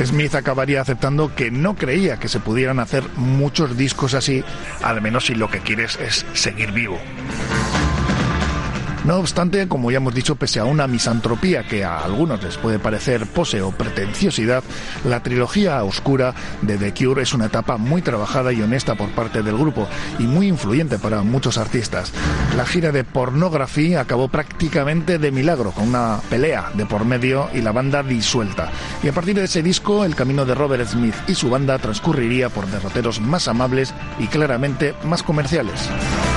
Smith acabaría aceptando que no creía que se pudieran hacer muchos discos así, al menos si lo que quieres es seguir vivo. No obstante, como ya hemos dicho, pese a una misantropía que a algunos les puede parecer pose o pretenciosidad, la trilogía oscura de The Cure es una etapa muy trabajada y honesta por parte del grupo y muy influyente para muchos artistas. La gira de Pornography acabó prácticamente de milagro, con una pelea de por medio y la banda disuelta. Y a partir de ese disco, el camino de Robert Smith y su banda transcurriría por derroteros más amables y claramente más comerciales.